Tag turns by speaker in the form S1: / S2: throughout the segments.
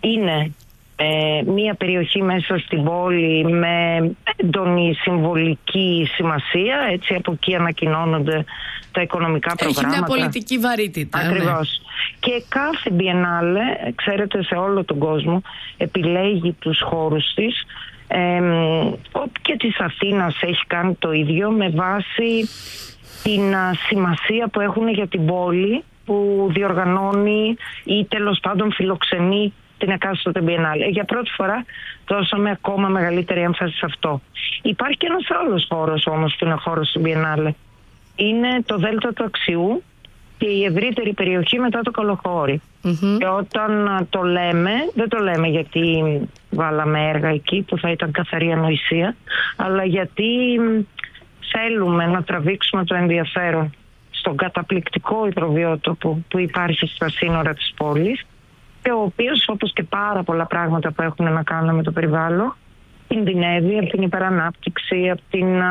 S1: είναι μία περιοχή μέσα στην πόλη με έντονη συμβολική σημασία, έτσι από εκεί ανακοινώνονται τα οικονομικά προγράμματα.
S2: Έχει μια πολιτική βαρύτητα.
S1: Ακριβώς. Ναι. Και κάθε Biennale, ξέρετε, σε όλο τον κόσμο επιλέγει τους χώρους της, και της Αθήνας έχει κάνει το ίδιο, με βάση την σημασία που έχουν για την πόλη που διοργανώνει ή τέλος πάντων φιλοξενεί την εκάστοτε Biennale. Για πρώτη φορά δώσαμε ακόμα μεγαλύτερη έμφαση σε αυτό. Υπάρχει και ένας άλλος χώρος όμως που είναι χώρος του Biennale. Είναι το Δέλτα του Αξιού και η ευρύτερη περιοχή μετά το Καλοχώρι. Και όταν το λέμε, δεν το λέμε γιατί βάλαμε έργα εκεί που θα ήταν καθαρή ανοησία, αλλά γιατί θέλουμε να τραβήξουμε το ενδιαφέρον στον καταπληκτικό υδροβιότοπο που υπάρχει στα σύνορα της πόλης και ο οποίος, όπως και πάρα πολλά πράγματα που έχουν να κάνουν με το περιβάλλον, κινδυνεύει από την υπερανάπτυξη, από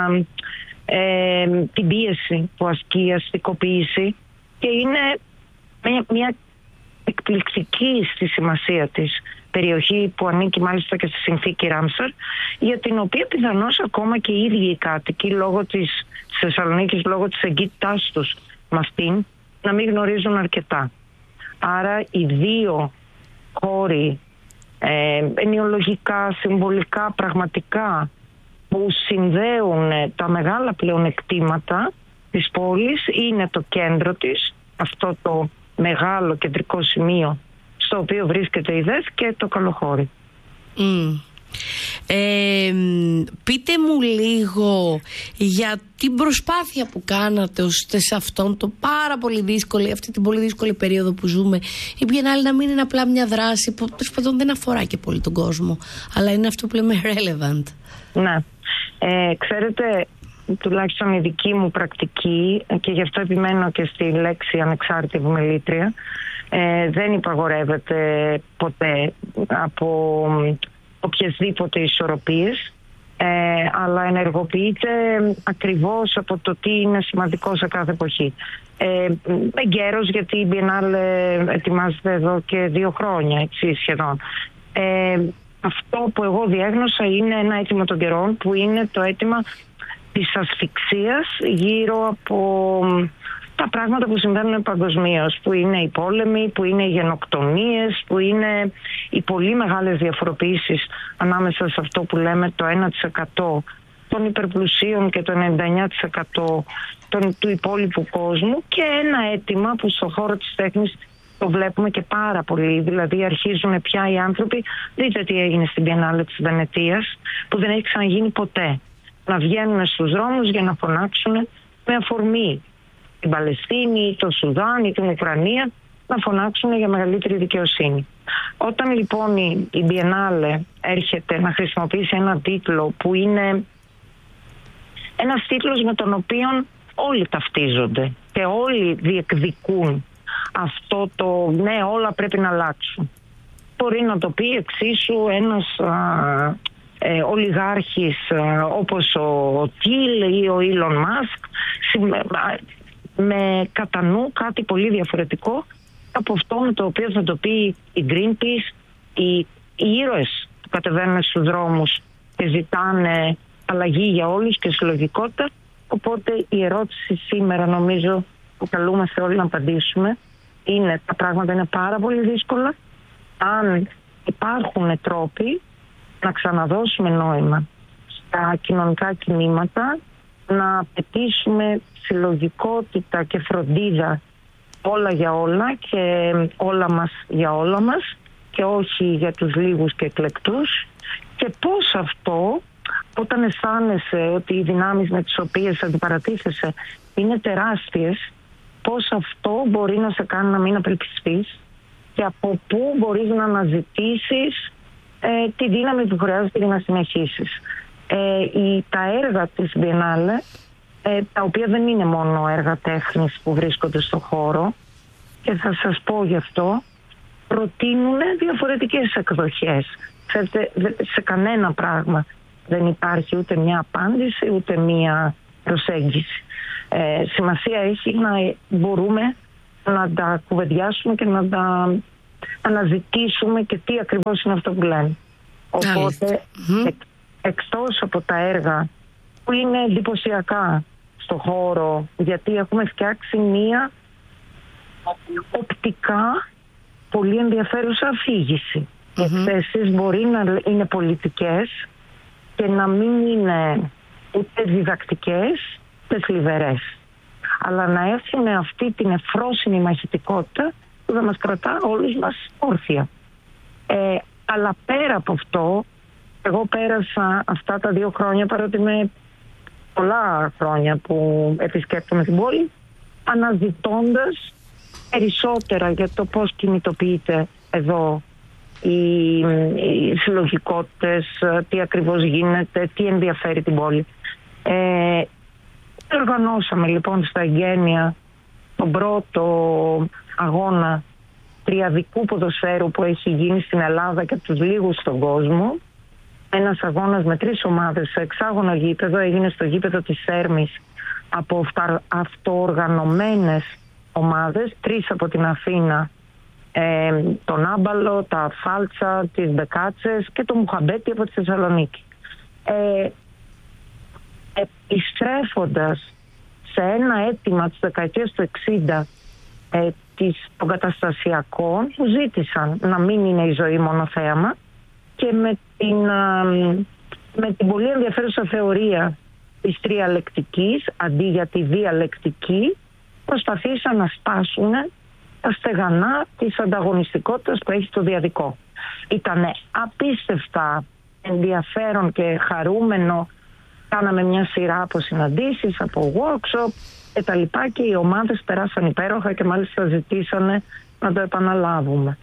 S1: την πίεση που ασκεί, η αστικοποίηση, και είναι μια εκπληκτική στη σημασία της περιοχή που ανήκει μάλιστα και στη συνθήκη Ράμσαρ, για την οποία πιθανώς ακόμα και οι ίδιοι οι κάτοικοι λόγω της Θεσσαλονίκης, λόγω της εγκύτητάς τους με αυτήν, να μην γνωρίζουν αρκετά. Άρα οι δύο χώροι ενοιολογικά, συμβολικά, πραγματικά, που συνδέουν τα μεγάλα πλεονεκτήματα της πόλης είναι το κέντρο της, αυτό το μεγάλο κεντρικό σημείο στο οποίο βρίσκεται η ΔΕΘ, και το Καλοχώρι.
S2: Πείτε μου λίγο για την προσπάθεια που κάνατε ώστε σε αυτόν το πάρα πολύ δύσκολη, αυτή την πολύ δύσκολη περίοδο που ζούμε, η Biennale να μην είναι απλά μια δράση που τέλος πάντων δεν αφορά και πολύ τον κόσμο, αλλά είναι αυτό που λέμε relevant.
S1: Ναι. Ξέρετε, τουλάχιστον η δική μου πρακτική, και γι' αυτό επιμένω και στη λέξη ανεξάρτητη επιμελήτρια, δεν υπαγορεύεται ποτέ από οποιασδήποτε ισορροπίες, αλλά ενεργοποιείται ακριβώς από το τι είναι σημαντικό σε κάθε εποχή. Εγκαίρως, γιατί η Biennale ετοιμάζεται εδώ και 2 χρόνια, έτσι, σχεδόν. Αυτό που εγώ διέγνωσα είναι ένα αίτημα των καιρών, που είναι το αίτημα της ασφυξίας γύρω από τα πράγματα που συμβαίνουν παγκοσμίως, που είναι οι πόλεμοι, που είναι οι γενοκτονίες, που είναι οι πολύ μεγάλες διαφοροποιήσεις ανάμεσα σε αυτό που λέμε το 1% των υπερπλουσίων και το 99% του υπόλοιπου κόσμου, και ένα αίτημα που στον χώρο της τέχνης το βλέπουμε και πάρα πολύ. Δηλαδή αρχίζουν πια οι άνθρωποι, δείτε τι έγινε στην Biennale της Βενετίας, που δεν έχει ξαναγίνει ποτέ, να βγαίνουν στους δρόμους για να φωνάξουν με αφορμή την Παλαιστίνη, το Σουδάν ή την Ουκρανία, να φωνάξουν για μεγαλύτερη δικαιοσύνη. Όταν λοιπόν η Biennale έρχεται να χρησιμοποιήσει έναν τίτλο που είναι ένας τίτλος με τον οποίο όλοι ταυτίζονται και όλοι διεκδικούν αυτό το ναι, όλα πρέπει να αλλάξουν. Μπορεί να το πει εξίσου ένας ολιγάρχης όπως ο Τιλ ή ο Ήλον Μάσκ, με κατά νου κάτι πολύ διαφορετικό από αυτό με το οποίο θα το πει η Greenpeace, οι ήρωες που κατεβαίνουν στους δρόμους και ζητάνε αλλαγή για όλους και συλλογικότητα. Οπότε η ερώτηση σήμερα, νομίζω, που καλούμαστε όλοι να απαντήσουμε είναι: τα πράγματα είναι πάρα πολύ δύσκολα. Αν υπάρχουν τρόποι να ξαναδώσουμε νόημα στα κοινωνικά κινήματα, να απαιτήσουμε συλλογικότητα και φροντίδα όλα για όλα και όλα μας για όλα μας και όχι για τους λίγους και εκλεκτούς, και πώς αυτό, όταν αισθάνεσαι ότι οι δυνάμεις με τις οποίες αντιπαρατίθεσαι είναι τεράστιες, πώς αυτό μπορεί να σε κάνει να μην απελπιστείς και από πού μπορείς να αναζητήσεις τη δύναμη που χρειάζεται για να συνεχίσεις. Τα έργα της Biennale, τα οποία δεν είναι μόνο έργα τέχνης που βρίσκονται στο χώρο, και θα σας πω γι' αυτό, προτείνουν διαφορετικές εκδοχές. Ξέρετε, σε κανένα πράγμα δεν υπάρχει ούτε μια απάντηση ούτε μια προσέγγιση. Σημασία έχει να μπορούμε να τα κουβεντιάσουμε και να τα αναζητήσουμε και τι ακριβώς είναι αυτό που λένε. Οπότε εκτός από τα έργα που είναι εντυπωσιακά στο χώρο, γιατί έχουμε φτιάξει μία οπτικά πολύ ενδιαφέρουσα αφήγηση. Οι εκθέσεις μπορεί να είναι πολιτικές και να μην είναι ούτε διδακτικές ούτε θλιβερές, αλλά να έχουν αυτή την εφρόσιμη μαχητικότητα που θα μας κρατά όλους μας όρθια. Αλλά πέρα από αυτό, εγώ πέρασα αυτά τα 2 χρόνια, παρότι με πολλά χρόνια που επισκέπτομαι την πόλη, αναζητώντας περισσότερα για το πώς κινητοποιείται εδώ οι συλλογικότητες, τι ακριβώς γίνεται, τι ενδιαφέρει την πόλη. Οργανώσαμε λοιπόν στα Εγγένεια τον πρώτο αγώνα τριαδικού ποδοσφαίρου που έχει γίνει στην Ελλάδα και από τους λίγους στον κόσμο. Ένας αγώνας με 3 ομάδες σε εξάγωνο γήπεδο, έγινε στο γήπεδο της Σέρμης από αυτοοργανωμένες ομάδες, 3 από την Αθήνα, τον Άμπαλο, τα Φάλτσα, τις Μπεκάτσες και το Μουχαμπέτη από τη Θεσσαλονίκη. Επιστρέφοντας σε ένα αίτημα της δεκαετίας του 60 των καταστασιακών, που ζήτησαν να μην είναι η ζωή μόνο θέαμα, και με την πολύ ενδιαφέρουσα θεωρία της τριαλεκτικής αντί για τη διαλεκτική, προσπαθήσαν να σπάσουν τα στεγανά της ανταγωνιστικότητας που έχει το διαδικό. Ήταν απίστευτα ενδιαφέρον και χαρούμενο. Κάναμε μια σειρά από συναντήσεις, από workshop και τα λοιπά, και οι ομάδες περάσαν υπέροχα και μάλιστα ζητήσανε να το επαναλάβουμε.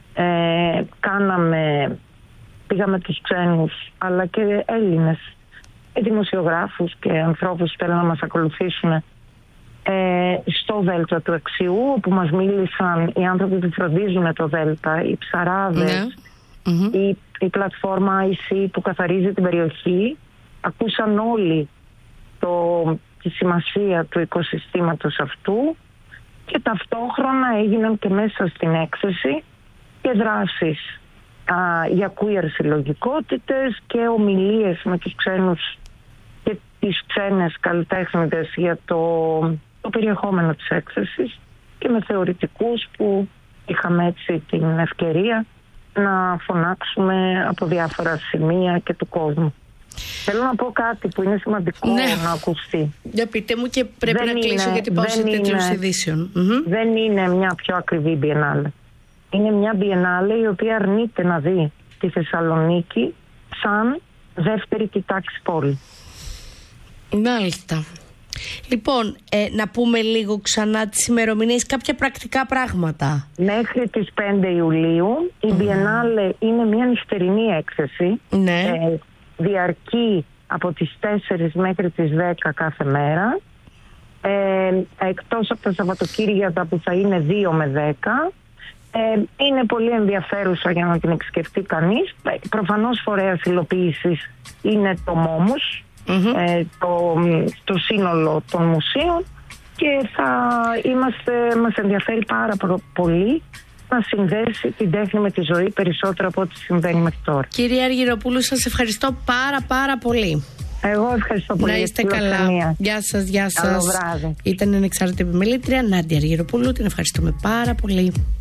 S1: Πήγαμε τους ξένους αλλά και Έλληνες δημοσιογράφους και ανθρώπους που θέλουν να μας ακολουθήσουν στο Δέλτα του Εξιού, όπου μας μίλησαν οι άνθρωποι που φροντίζουν το Δέλτα, οι ψαράδες, η πλατφόρμα IC που καθαρίζει την περιοχή. Ακούσαν όλοι τη σημασία του οικοσυστήματος αυτού και ταυτόχρονα έγιναν και μέσα στην έκθεση και δράσεις για queer συλλογικότητες και ομιλίες με τους ξένους και τις ξένες καλλιτέχνηδες για το περιεχόμενο της έκθεσης, και με θεωρητικούς που είχαμε έτσι την ευκαιρία να φωνάξουμε από διάφορα σημεία και του κόσμου. Θέλω να πω κάτι που είναι σημαντικό να ακουστεί.
S2: Για πείτε μου, και πρέπει να κλείσω γιατί πάω σε τέτοιους ειδήσεων.
S1: Δεν είναι μια πιο ακριβή Biennale. Είναι μια Biennale η οποία αρνείται να δει τη Θεσσαλονίκη σαν δεύτερη κοιτάξη πόλη.
S2: Μάλιστα. Λοιπόν, να πούμε λίγο ξανά τις ημερομηνίες, κάποια πρακτικά πράγματα.
S1: Μέχρι τις 5 Ιουλίου η Biennale είναι μια νυχτερινή έκθεση. Διαρκεί από τις 4 μέχρι τις 10 κάθε μέρα. Εκτός από τα Σαββατοκύριακα που θα είναι 2 με 10. Είναι πολύ ενδιαφέρουσα για να την επισκεφτεί κανείς. Προφανώς φορέας υλοποίησης είναι το Μόμους, το σύνολο των μουσείων, και μας ενδιαφέρει πάρα πολύ να συνδέσει την τέχνη με τη ζωή περισσότερο από ό,τι συμβαίνει μέχρι τώρα.
S2: Κυρία Αργυροπούλου, σας ευχαριστώ πάρα πολύ.
S1: Εγώ ευχαριστώ πολύ.
S2: Να είστε καλά. Γεια σας, γεια σας.
S1: Καλό βράδυ.
S2: Ήταν ανεξάρτητη επιμελήτρια Νάντια Αργυροπούλου, την ευχαριστούμε πάρα πολύ.